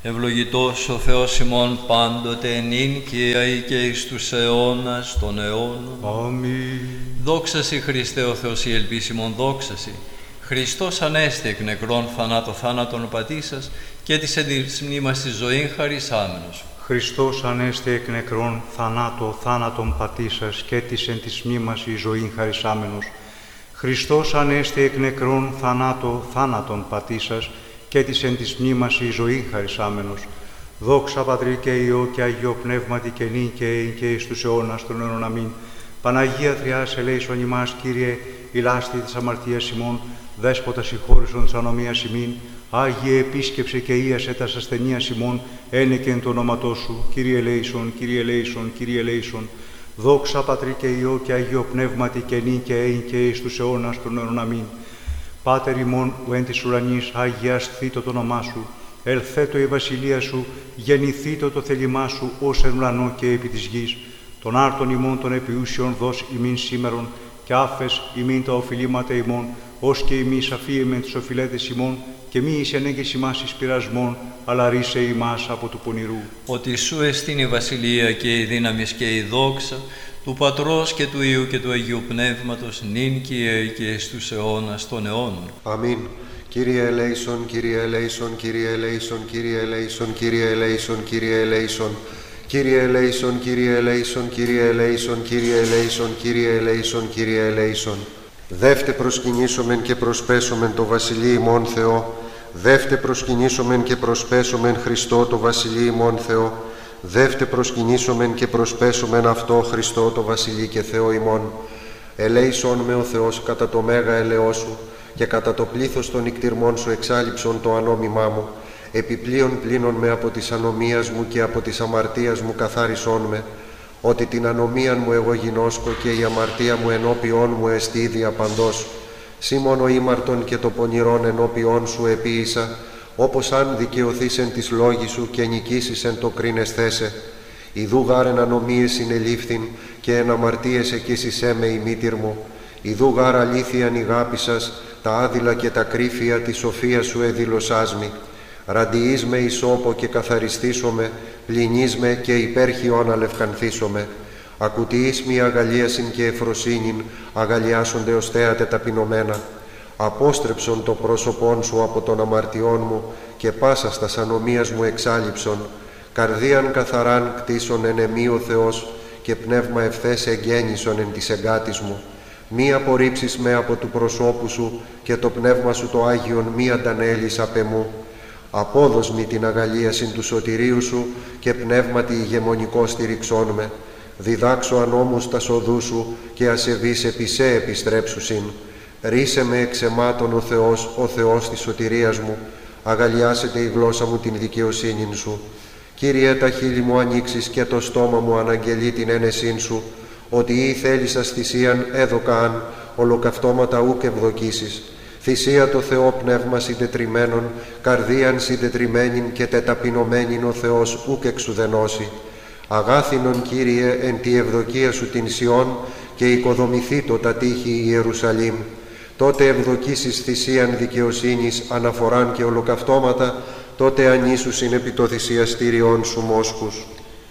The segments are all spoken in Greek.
Ευλογητός ο Θεός ημών πάντοτε, νυν και αεί και εις τους αιώνας των αιώνων. Αμήν. Δόξα σοι Χριστέ ο Θεός η ελπίσιμον, δόξα σοι. Χριστός ανέστη εκ νεκρών θάνατον πατήσας και της εν της μνήμας της ζωήν χαρισάμενος. Χριστός ανέστη εκ νεκρών θάνατον πατήσας και της εν της μνήμας η ζωήν χαρισάμενος. Χριστός ανέστη εκ νεκρών θάνατον πατήσας και της εν της μνήμας η ζωήν χαρισάμενος. Δόξα Πατρί και Υιό και Αγίο Πνεύματι και νυν και αεί και εις τους αιώνας των αιώνων. Αμήν. Παναγία Τριάς ελέησον ημάς, Κύριε, η λάστη της αμαρτίας ημών, Δέσποτα συγχώρησον της ανομίας ημίν, Άγιε επίσκεψε και ίασε τας ασθενείας ημών, ένεκεν το όνοματό σου, Κύριε ελέησον, Κύριε ελέησον, Κύριε ελέησον. Δόξα Πατρί και Υιό και Αγίο Πνεύματι και νυν και αεί και εις τους αιώνας των αιώνων. Αμήν. Πάτερ ημών ου εν της ουρανής, αγιασθήτω το όνομά σου, ελθέτω η βασιλεία σου, γεννηθήτω το θέλημά σου, ως εν ουρανό και επί της γης. Των άρτων ημών των επιούσιων δώσ' ημίν σήμερον, και άφες ημίν τα οφειλήματα ημών, ως και ημείς αφίεμεν τους οφειλέτες ημών, και μη εις ενέγγες ημάς εις πειρασμών, αλλά ρίσε ημάς από του πονηρού. Ότι σου εστίν η βασιλεία και η δύναμις και η δόξα, του Πατρός και του Υιού και του Αγίου Πνεύματος, νυν και αεί και εις τους αιώνας των αιώνων. Αμήν. Κύριε ελέησον, Κύριε ελέησον, Κύριε ελέησον, Κύριε ελέησον, Κύριε ελέησον, Κύριε ελέησον. Κύριε ελέησον, Κύριε ελέησον, Κύριε ελέησον, Κύριε ελέησον, Κύριε ελέησον, Κύριε ελέησον. Δεύτε προσκυνήσομεν και προσπέσομεν το Βασιλεί ημών Θεό. Δεύτε προσκυνήσομεν και προσπέσομεν Χριστό το Βασιλεί ημών Θεό. Δεύτε προσκυνήσομεν και προσπέσομεν αυτό Χριστό το Βασιλεί και Θεό ημών. Ελέησον με ο Θεός κατά το μέγα ελαιό σου και κατά το πλήθος των νικτυρμών σου εξάλειψον το ανόμημά μου. Επιπλέον πλύνον με από της ανομίας μου και από της αμαρτίας μου καθάρισόν με, ότι την ανομίαν μου εγώ γινώσκω και η αμαρτία μου ενώπιόν μου εστί διαπαντός. Σήμωνο ήμαρτον και το πονηρόν ενώπιόν σου επίησα, όπως αν δικαιωθείς εν της λόγης σου και νικήσεις εν το κρίνεσθέσε. Ιδού γάρεν ανομίες συνελήφθην και εν αμαρτίες εκείσισέ με η μήτυρ μου. Ιδού γάρ αλήθειαν ηγάπησας, τα άδειλα και τα κρύφια της σοφίας σου εδήλωσάς μη. Ραντιείς με ισόπο και καθαριστήσομαι, πλυνείς με και υπέρχιον αλευκανθήσομαι. Ακουτιείς μη αγαλίασιν και εφροσύνην, αγαλιάσονται ως θέατε ταπεινωμένα. Απόστρεψον το πρόσωπόν σου από των αμαρτιών μου και πάσα στας ανομίας μου εξάλειψον. Καρδίαν καθαράν κτίσον εν εμεί ο Θεός και πνεύμα ευθές εγγέννησον εν της εγκάτης μου. Μη απορρίψεις με από του προσώπου σου και το πνεύμα σου το Άγιον μη αντανέλεις απ' εμού. Απόδος μη την αγαλίασιν του σωτηρίου σου και πνεύματι ηγεμονικό στηριξών με. Διδάξω ανώμους τα σοδού σου και ασεβείς επί σε επιστρέψουσιν. Ρίσε με εξαιμάτων ο Θεός της σωτηρίας μου. Αγαλιάσετε η γλώσσα μου την δικαιοσύνην σου. Κύριε, τα χείλη μου ανοίξεις και το στόμα μου αναγγελεί την ένεσήν σου, ότι ή θέλησας θυσίαν έδωκαν, ολοκαυτώματα ούκ ευδοκίσεις. Θυσία το Θεό πνεύμα συντετριμένον, καρδίαν συντετριμένην και τεταπεινωμένην ο Θεός ούκ εξουδενώσει. Αγάθινον, Κύριε, εν τη ευδοκία σου την Σιών και οικοδομηθήτω τα τείχη η Ιερουσαλήμ. Τότε ευδοκίσεις θυσίαν δικαιοσύνης, αναφοράν και ολοκαυτώματα, τότε ανήσουσιν επί το θυσιαστήριον σου μόσχους.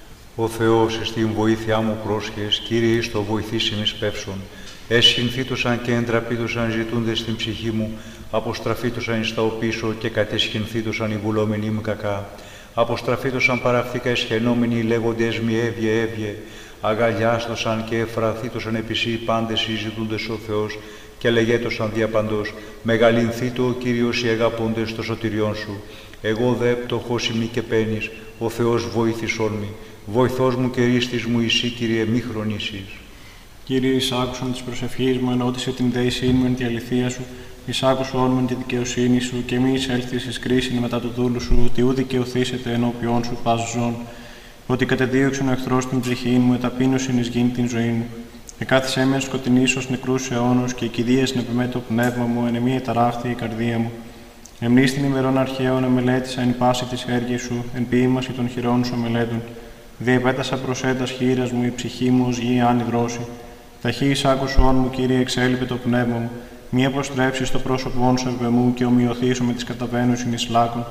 Ο Θεός εις την βοήθειά μου πρόσχες, Κύριε εις το βοηθήσιν εις πεύσον. Εσχυνθήτωσαν και εντραπήτωσαν ζητούντες στην ψυχή μου, αποστραφήτωσαν εις τα οπίσω και κατεσχυνθήτωσαν οι βουλόμενοι μου κακά. Αποστραφήτωσαν παραφθήκα εσχενόμενοι λέγοντες μη έβγε έβγε. Αγαλιάστωσαν και εφραθήτωσαν επισή πάντες οι ζητούντες ο Θεός και λεγέτωσαν διαπαντός. Μεγαλυνθήτω ο Κύριος οι αγαπώντες το σωτηριόν σου. Εγώ δε πτωχός ημί και πένης, ο Θεός βοήθησόν μη. Βοηθός μου και ρίστης μου εσύ, Κύριε, μη χρονίσεις. Κύριε, εισάκουσον της προσευχής μου, ενώτισε την δέησήν μου εν τη αληθεία σου, εισάκουσον μου εν τη δικαιοσύνη σου, και μη εισέλθεις εις κρίσιν μετά του δούλου σου, ότι ου δικαιωθήσετε ενώπιόν σου πάσου ζών. Ότι κατεδίωξεν ο εχθρός την ψυχή μου, εταπείνωσιν εις γήν την ζωή μου. Εκάθισέ με σκοτεινής ως νεκρούς αιώνους, και εκηδίασεν επί με το πνεύμα μου, εν εμή εταράχθη η καρδία μου. Εμνίστην ημερών αρχαίων εμελέτησα εν πάση της έργης σου, εν ποίημαση των χειρών σου εμελέτων. Διεπέτασα προσέτας χείρας μου, η ψυχή μου ως γη αν υδρώσει. Ταχύ εισάκουσον μου, Κύριε, εξέλιπε το πνεύμα μου. Μη αποστρέψεις το πρόσωπόν σου επ' εμού και ομοιωθήσω με τις καταβαίνουσιν εις λάκων.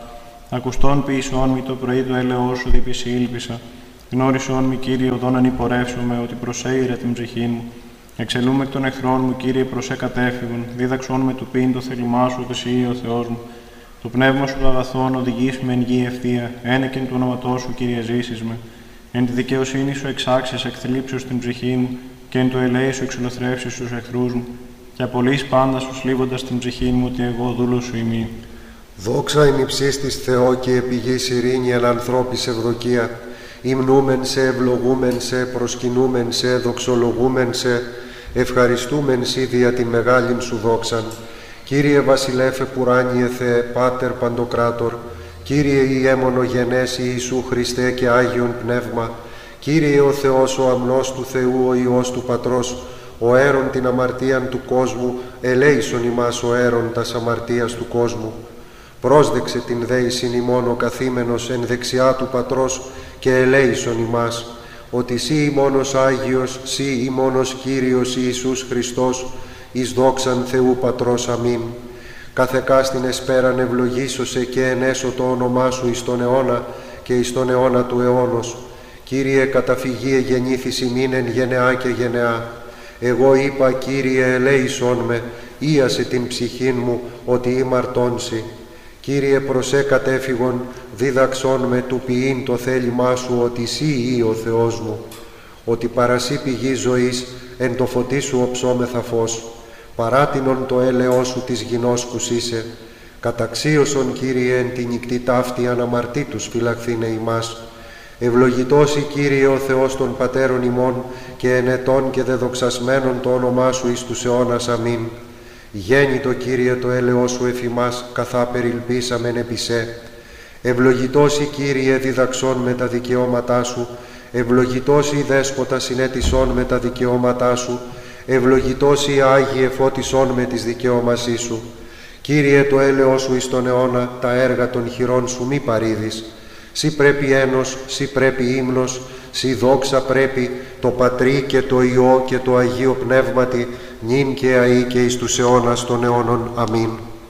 Ακουστών ποιησών μη το πρωί το έλεος σου διπισή ήλπισα. Γνώρισόν μη, Κύριε, οδόν ανυπορεύσομαι, ότι προσέειρα την ψυχή μου. Εξελούμε εκ των εχθρών μου, Κύριε, προσέ κατέφυγον. Δίδαξόν με του πίν το θέλημά σου, ότι εσύ ο Θεός μου. Το πνεύμα σου το αγαθόν οδηγείς με εν γη ευθεία. Ένεκεν του ονόματός σου, Κύριε, ζήσεις με. Εν τη δικαιοσύνη σου εξάξεις εκ θλίψεως την ψυχή μου, και εν το ελέη σου εξολοθρεύσεις τους εχθρούς μου. Και απολύς πάντα σου σλίβοντας την ψυχή μου, ότι εγώ δούλος σου ημί. Δόξα εν υψίστης Θεό και επιγής ειρήνη εν ανθρώπης ευδοκία. Υμνούμεν σε, ευλογούμεν σε, προσκυνούμεν σε, δοξολογούμεν σε, ευχαριστούμεν σοι δια την μεγάλην σου δόξαν. Κύριε Βασιλέφε Πουράνιε Θεέ, Πάτερ Παντοκράτορ, Κύριε Ιε μονογενές Ιησού Χριστέ και Άγιον Πνεύμα, Κύριε ο Θεός ο αμνός του Θεού, ο Υιός του Πατρός, ο αίρον την αμαρτίαν του κόσμου, ελέησον ημάς ο αίρον τας αμαρτίας του κόσμου. Πρόσδεξε την δέησιν ημών ο καθήμενος εν δεξιά του Πατρός και ελέησον ημάς, ότι σύ ημώνος Άγιος, σύ ημώνος Κύριος Ιησούς Χριστός, εις δόξαν Θεού Πατρός. Αμήν. Καθεκάστην εσπέραν ευλογήσωσε και ενέσω το όνομά σου εις τον αιώνα και εις τον αιώνα του αιώνος. Κύριε, καταφυγή εγεννήθης ημίν εν γενεά και γενεά. Εγώ είπα, Κύριε, ελέησόν με, ίασε την ψυχήν μου, ότι ημαρτώνσι. Κύριε, προσέ κατέφυγον, δίδαξόν με του ποιήν το θέλημά σου, ότι σύ ή ο Θεός μου. Ότι παρασύ πηγή ζωής, εν το φωτί σου οψόμεθα φως. Παράτινον το έλεος σου της γινώσκους είσαι. Καταξίωσον, Κύριε, εν την νυκτή ταύτη αναμαρτήτους φυλαχθήνε ημάς. Ευλογητός η Κύριε ο Θεός των Πατέρων ημών και ενετών και δεδοξασμένων το όνομά σου εις τους αιώνας. Αμήν. Γέννητο, Κύριε, το έλεος σου εφ' ημάς, καθά περιλπίσαμεν επί σε. Ευλογητός η Κύριε, διδαξών με τα δικαιώματά σου. Ευλογητός η Δέσποτα, συνέτησών με τα δικαιώματά σου. Ευλογητός η Άγιε, φώτισών με της δικαιώμασής σου. Κύριε, το έλεος σου εις τον αιώνα, τα έργα των χειρών σου μη παρήδεις. Σύ πρέπει ένος, σύ πρέπει ύμνος, σύ δόξα πρέπει το Πατρί και το Υιό και το Αγίο Πνεύματι, νυν και αεί και εις τους αιώνας των αιώνων. Αμήν.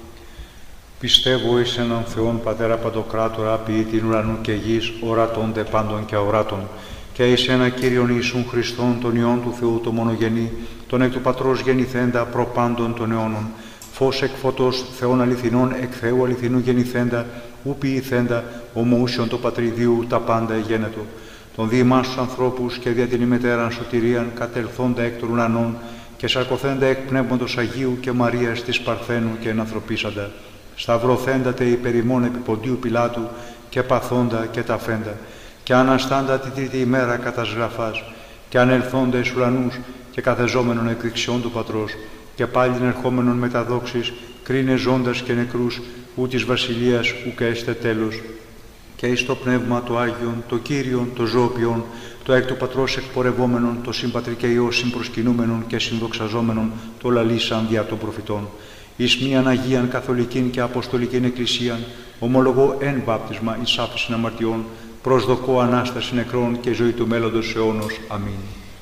Πιστεύω εις έναν Θεόν Πατέρα Παντοκράτορα, ποιητήν ουρανού και γης, ορατών δε πάντων και αοράτων, και εις ένα Κύριον Ιησούν Χριστόν, τον Υιόν του Θεού, το μονογενή, τον εκ του Πατρός γεννηθέντα προ πάντων των αιώνων, φως εκ φωτός, Θεών αληθινών, εκ Θεού αληθινού γεννηθέντα, ου ποιηθέντα, ομοούσιον το Πατριδίου τα πάντα εγένετο. Τον δι' εμάς τους ανθρώπους και δια την ημετέραν σωτηρίαν κατελθόντα εκ των ουρανών και σαρκωθέντα εκ Πνεύματος Αγίου και Μαρίας της Παρθένου και ενανθρωπίσαντα. Σταυρωθέντα τε υπερ ημών επί Ποντίου Πιλάτου και παθόντα και ταφέντα. Και αναστάντα την τρίτη ημέρα κατά σγραφάς και ανελθόντα εις ουρανούς και καθεζόμενον εκ δεξιών του Πατρός και πάλιν ερχόμενον με τα δόξης κρίνε ζώντας και νεκρούς, ου της βασιλείας ουκ έστε τέλος. Και εις το Πνεύμα το Άγιον, το Κύριον, το Ζωοποιόν, το εκ του Πατρός εκπορευόμενον, το συμπατρί και Υιό συμπροσκυνούμενον και συνδοξαζόμενον, το λαλήσαν δια των προφητών. Εις μίαν Αγίαν Καθολικήν και Αποστολικήν Εκκλησίαν, ομολογώ εν βάπτισμα εις άφησιν αμαρτιών, προσδοκώ Ανάσταση νεκρών και ζωή του μέλλοντος αιώνος. Αμήν.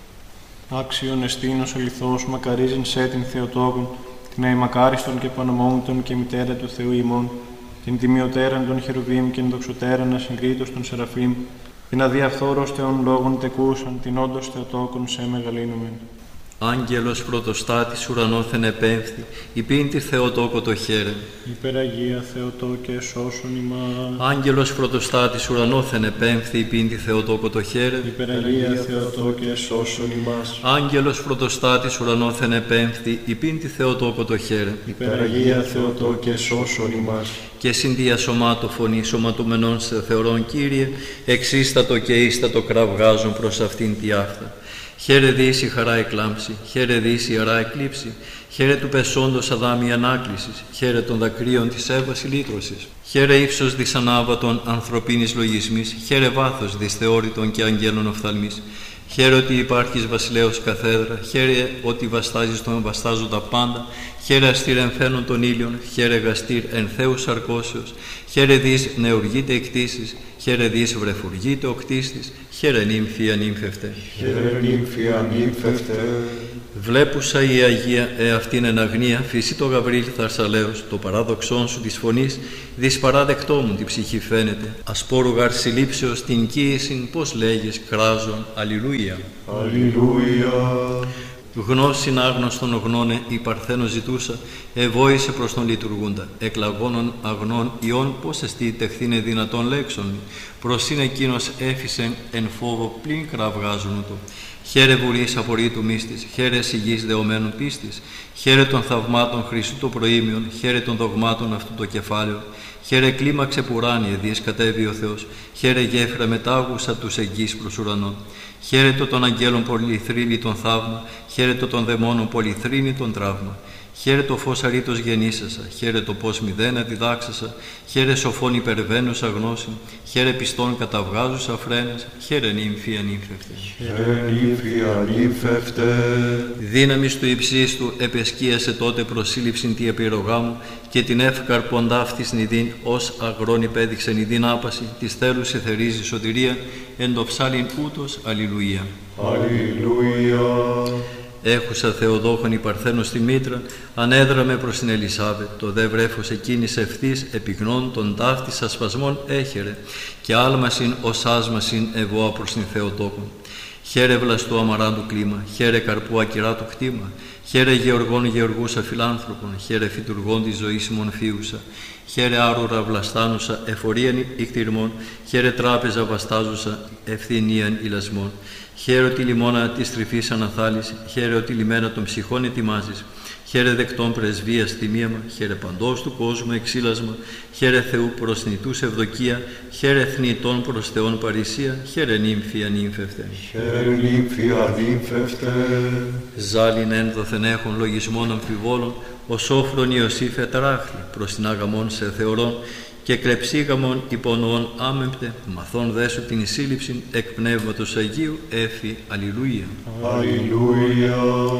Άξιον εστίνος ελιθός, μακαρίζειν σε την Θεοτόκον, την αημακάριστον και πανομόμητον και μητέρα του Θεού ημών, την τιμιωτέραν των χερουβίμ και ενδοξωτέραν ασυγκρίτως των Σεραφείμ, την αδιαφθόρος Θεών λόγων τεκούσαν, την όντως Θεοτόκον σε μεγαλύνομεν. Άγγελος πρωτοστάτης ουρανόθεν επέμφθη, υπήν τη Θεοτόκο το χαίρε. Υπεραγία Θεοτόκε σώσον ημάς. Άγγελος πρωτοστάτης ουρανόθεν επέμφθη, υπήν τη Θεοτόκο το χαίρε. Υπεραγία Θεοτόκε σώσον ημάς. Άγγελος πρωτοστάτης ουρανόθεν επέμφθη, υπήν τη Θεοτόκο το χαίρε. Υπεραγία Θεοτόκε σώσον ημάς. Και συνδιασωμάτω φωνή σωματωμενών σε θεωρών, Κύριε, εξίστατο και ίστατο κραυγάζουν προς αυτήν τη άφτα. Χαίρε δύση χαρά εκλάμψη, χαίρε δύση αρά εκλείψη, χαίρε του πεσόντος αδάμη ανάκλησης, χαίρε των δακρύων της Εύβας ηλίτρωσης. Χαίρε ύψος δυσανάβατον ανθρωπίνης λογισμής, χαίρε βάθος δυσθεώρητον και αγγέλων οφθαλμής. Χαίρε ότι υπάρχεις βασιλέως καθέδρα, χαίρε ότι βαστάζεις τον βαστάζοντα πάντα, χαίρε αστήρ εν φαίνον των ήλιων, χαίρε γαστήρ εν Θεού σαρκώσεως, χαίρε δις νεουργείται εκτίσεις, χαίρε δις βρεφουργείται ο κτίστης, χαίρε νύμφη ανύμφευτε. Χαίρε νύμφη ανύμφευτε. Βλέπουσα η Αγία εαυτήν εν αγνία, φύση το Γαβρίλ Θαρσαλέος, το παράδοξόν σου της φωνής, δυσπαράδεκτό μου την ψυχή φαίνεται. Ασπόρου γαρ συλλήψεως την κοίησιν, πώς λέγεις, κράζον, αλληλούια. Αλληλούια. Γνώσιν άγνωστον γνώνε η Παρθένο ζητούσα, ευόησε προς τον λειτουργούντα. Εκλαγώνων αγνών ιών, πώς εστί τεχθήνε δυνατόν λέξον. Προσήν εκείνος έφυσεν εν φόβο πλην κραυγάζουν του. Χαίρε βουλής απορρίτου μίστης, χαίρε σιγής δεωμένων πίστης, χαίρε των θαυμάτων Χριστού το προήμιον, χαίρε των δογμάτων αυτού το κεφάλαιο, χαίρε κλίμαξε πουράνιε δις κατέβη ο Θεός, χαίρε γέφυρα μετάγουσα τους εγγύς προς ουρανών. Χαίρετο των αγγέλων πολυθρύνη τον θαύμα, χαίρετο των δαιμόνων πολυθρύνη τον τραύμα. Χαίρετο φως αρήτως γεννήσασα, χαίρετο πως μηδένα διδάξασα, χαίρε σοφών υπερβαίνουσα γνώση, χαίρε πιστών καταβγάζουσα φρένες, χαίρε νύμφη ανύμφευτε. Χαίρε νύμφη ανύμφευτε. Δύναμις του υψίστου επεσκίασε τότε προσύλληψην τη επιρρογάμου και την εύκαρ ποντάφτης νηδίν ως αγρόν υπέδειξε νηδίν άπαση, της θέλους εθερίζει σωτηρία, εν το ψάλιν ούτως αλληλούια. Αλληλούια. Έχουσα Θεοδόχον η Παρθένος στη μήτρα, ανέδραμε προς την Ελισάβετ, το δε βρέφος εκείνης ευθύς επιγνών των ταύτης ασπασμών έχερε, και άλμασιν ως άσμασιν ευώα προς την Θεοτόκον. Χαίρε βλαστού αμαράντου κλίμα, χαίρε καρπού ακυράτου κτήμα, χαίρε γεωργών γεωργούσα φιλάνθρωπων, χαίρε φυτουργών της ζωής ημών φίουσα, χαίρε άρουρα βλαστάνουσα εφορίαν ικτυρμών, χαίρε τράπεζα βαστάζουσα ευθυνίαν ηλασμών. Χαίρε ότι λιμώνα της τρυφής αναθάλεις, χαίρε ότι λιμένα των ψυχών ετοιμάζεις, χαίρε δεκτών πρεσβείας θυμίαμα, χαίρε παντός του κόσμου εξήλασμα, χαίρε Θεού προς νητούς ευδοκία, χαίρε θνητών προς Θεόν παρησία, χαίρε νύμφη ανύμφευτε. Χαίρε νύμφη ανύμφευτε. Ζάλιν ένδοθεν έχων λογισμών αμφιβόλων, ο σόφρον Ιωσήφ ετράχθη προς την αγαμών σε θεωρών, και κλεψίγαμον υπονοών άμεμπτε, μαθών δέσου την σύλληψην εκ Πνεύματος Αγίου έφη αλληλούια. Αλληλούια.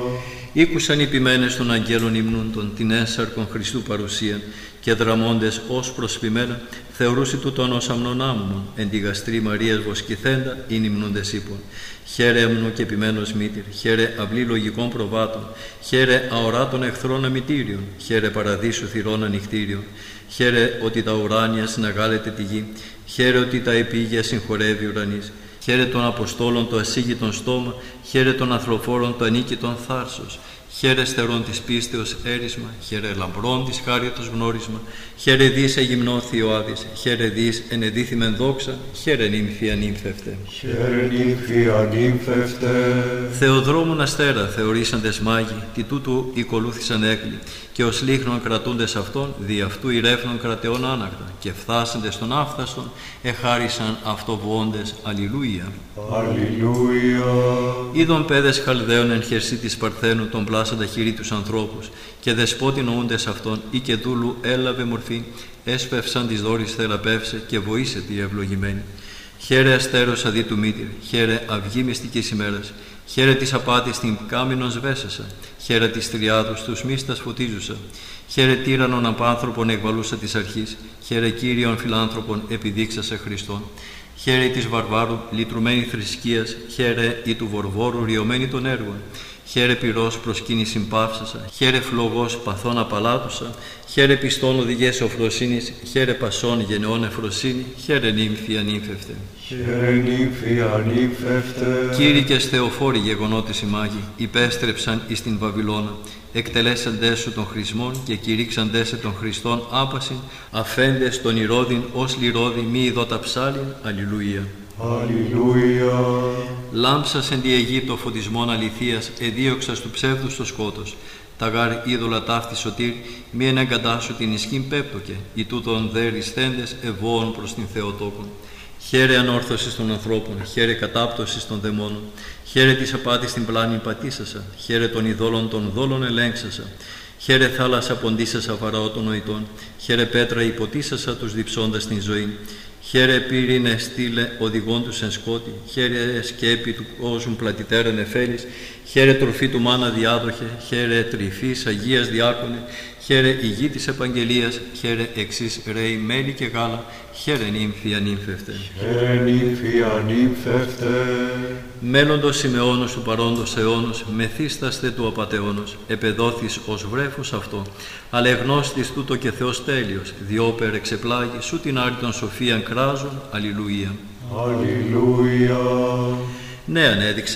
Ήκουσαν οι ποιμένες των αγγέλων υμνούντων την έσαρκον Χριστού παρουσίαν και δραμώντες ως προσποιμένα θεωρούσι τούτον ως αμνον άμμον εν τη γαστρή Μαρίας βοσκηθέντα ειν υμνούντες ύπων. Χαίρε αμνού και ποιμένος μήτηρ, χαίρε αυλή λογικών προβάτων, χαίρε αοράτων εχθρών αμητήριων, χαίρε παραδείσου θυρών ανοιχτήριων, χαίρε ότι τα ουράνια συναγάλεται τη γη, χαίρε ότι τα επίγεια συγχωρεύει ουρανής, χαίρε των Αποστόλων το ασύγητον στόμα, χαίρε των ανθρωφόρων το ανίκητον θάρσος, χαίρε στερών της πίστεως έρισμα, χαίρε λαμπρών της χάριτος γνώρισμα, χαίρε δις εγυμνό Θειοάδης, χαίρε δις ενεδίθημεν δόξα, χαίρε νύμφη ανύμφευτε. Χαίρε νύμφη ανύμφευτε. Θεοδρόμουν αστέρα θεωρήσαντες μάγοι, τι τούτου οικολούθησαν έγκλη, και ως λίχνον κρατούντες αυτών, δι' αυτού ηρέφνων κρατεών άνακτα, και φθάσαντες των άφθαστον, εχάρισαν αυτοβουόντες αλληλούια. Αλληλούια. Είδον παιδες Χαλδαίων εν χερσί της Παρθένου τον πλάσαντα χειρί τους ανθρώπους, και δεσπότη νοούντες αυτών, ή και δούλου έλαβε μορφή, έσπευσαν της δόρης θεραπεύσε και βοήσε τη ευλογημένη. Χαίρε αστέρος αδί του μήτηρ, χαίρε αυγή μυστικής ημέρας, χαίρε της απάτης την κάμινον σβέσασα, χαίρε της τριάδους τους μίστας φωτίζουσα, χαίρε τύρανον απάνθρωπον εκβαλούσα της αρχής, χαίρε Κύριον φιλάνθρωπον επιδείξασε Χριστόν. Χαίρε της βαρβάρου λυτρουμένη θρησκείας, χαίρε ή του βορβόρου ριωμένη των έργων, χαίρε πυρός προσκύνησιν παύσασα, χαίρε φλογός παθών απαλάτουσα, χαίρε πιστών οδηγές οφροσύνης, χαίρε πασών γενεών εφροσύνη, χαίρε νύμφη ανύμφευτε. Χαίρε νύμφη ανύμφευτε. Κήρυκες Θεοφόροι γεγονότες οι μάγοι, υπέστρεψαν εις την Βαβυλώνα, εκτελέσαντες σου των χρησμών και κηρύξαντες σε των Χριστών άπασιν, αφέντες των ηρώδιν ως λιρώδι μη ειδώτα ψάλιν, αλληλούια. Αλληλούια. Λάμψας εν τη Αιγύπτο φωτισμόν αληθείας, εδίωξας του ψεύδους το σκότος. Τα γάρ είδωλα ταύτη σωτήρ, μη εν εγκατάσου την ισχύν πέπτοκε, ή τούτον δε ρισθέντες ευώων προς την Θεοτόκον. Χαίρε ανόρθωσης των ανθρώπων, χαίρε κατάπτωσης των δαιμόνων, χαίρε της απάτης την πλάνη πατήσασα, χαίρε των ειδόλων των δόλων ελέγξασα, χαίρε θάλασσα ποντίσασα φαραώ των νοητών, χαίρε πέτρα υποτίσασα τους διψώντας την ζωή, Χαίρε πύρινε στήλε οδηγών τους εν σκότη, χαίρε σκέπη του κόσμου πλατητέραν εφέλης, χαίρε τροφή του μάνα διάδοχε, χαίρε τρυφής Αγίας διάκονε, χαίρε ηγή της επαγγελίας, χαίρε εξής ρέι μέλι και γάλα, χαίρε νύμφη ανύμφευτε. Χαίρε νύμφη ανύμφευτε. Μέλλοντος Σιμεώνος του παρόντος αιώνος, μεθύσταστε του απατεώνος, επεδόθης ως βρέφος αυτό, αλλά εγνώστης τούτο και Θεός τέλειος, διόπερ εξεπλάγει, σου την άρη των σοφίαν κράζων, αλληλούια. Αλληλούια. Ναι, ανέδειξε